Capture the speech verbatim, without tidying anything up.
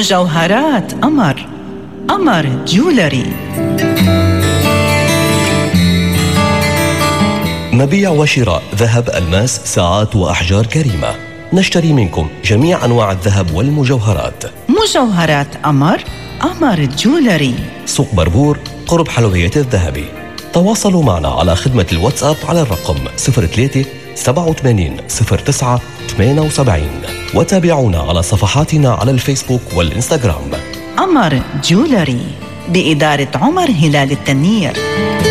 مجوهرات قمر. قمر جولري. مبيع وشراء ذهب، ألماس، ساعات وأحجار كريمة. نشتري منكم جميع أنواع الذهب والمجوهرات. مجوهرات قمر. قمر جولري. سوق بربور قرب حلويات الذهبي. تواصلوا معنا على خدمة الواتساب على الرقم صفر ثلاثة سبعة ثمانين صفر تسعة ثمانية سبعة وتابعونا على صفحاتنا على الفيسبوك والإنستغرام. قمر جولري بإدارة عمر هلال التنير.